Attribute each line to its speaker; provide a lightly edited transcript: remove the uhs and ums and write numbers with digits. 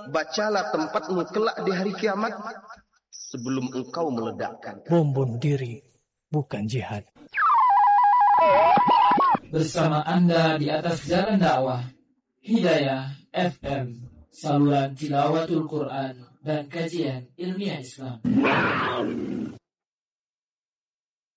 Speaker 1: bacalah tempatmu kelak di hari kiamat sebelum engkau meledakkan.
Speaker 2: Bom bunuh diri bukan jihad.
Speaker 3: Bersama Anda di atas jalan dakwah Hidayah FM, saluran tilawatul Quran dan kajian ilmiah Islam.